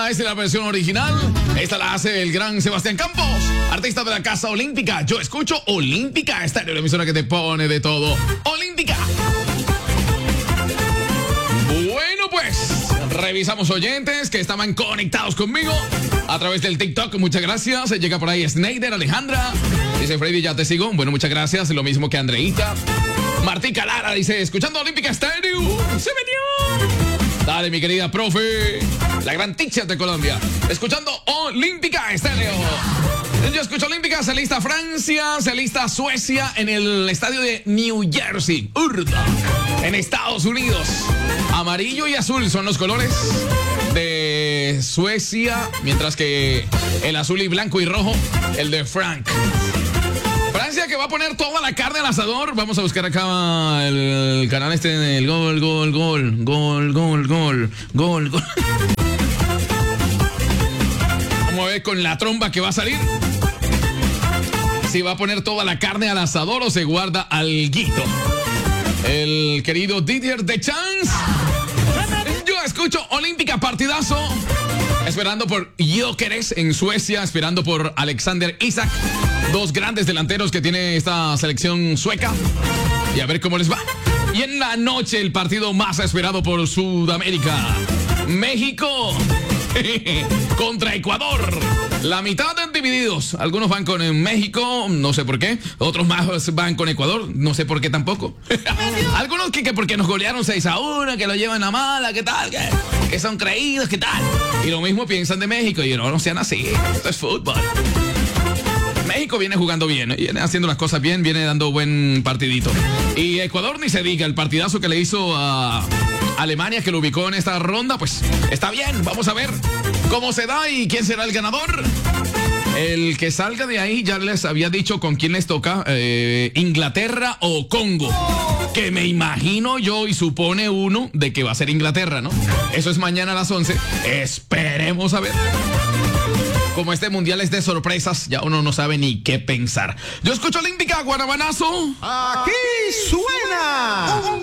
es la versión original. Esta la hace el gran Sebastián Campos, artista de la Casa Olímpica. Yo escucho Olímpica, esta es la emisora que te pone de todo. Olímpica. Bueno, pues, revisamos oyentes que estaban conectados conmigo a través del TikTok. Muchas gracias. Llega por ahí Snyder, Alejandra. Dice Freddy, ya te sigo. Bueno, muchas gracias. Lo mismo que Andreita. Martí Calara dice, escuchando Olímpica Stereo. ¡Se metió! Dale, mi querida profe. La gran teacher de Colombia. Escuchando Olímpica Stereo. Yo escucho Olímpica, se lista Francia, se lista Suecia en el estadio de New Jersey, en Estados Unidos. Amarillo y azul son los colores de Suecia, mientras que el azul y blanco y rojo, el de Frank. Francia que va a poner toda la carne al asador. Vamos a buscar acá el canal este, el gol. Vamos a ver con la tromba que va a salir. Si va a poner toda la carne al asador o se guarda alguito. El querido Didier Deschamps. Yo escucho Olímpica, partidazo. Esperando por Gyökeres en Suecia, esperando por Alexander Isak. Dos grandes delanteros que tiene esta selección sueca. Y a ver cómo les va. Y en la noche el partido más esperado por Sudamérica. México contra Ecuador. La mitad divididos. Algunos van con México, no sé por qué. Otros más van con Ecuador, no sé por qué tampoco. Algunos que porque nos golearon 6-1, que lo llevan a mala, ¿qué tal? Que son creídos, ¿qué tal? Y lo mismo piensan de México. Y no sean así. Esto es fútbol. México viene jugando bien, viene haciendo las cosas bien, viene dando buen partidito. Y Ecuador ni se diga, el partidazo que le hizo a Alemania, que lo ubicó en esta ronda, pues está bien. Vamos a ver cómo se da y quién será el ganador. El que salga de ahí, ya les había dicho con quién les toca, Inglaterra o Congo. Que me imagino yo y supone uno de que va a ser Inglaterra, ¿no? Eso es mañana a las 11. Esperemos a ver. Como este mundial es de sorpresas, ya uno no sabe ni qué pensar. Yo escucho Olímpica, Guanabanazo. Aquí suena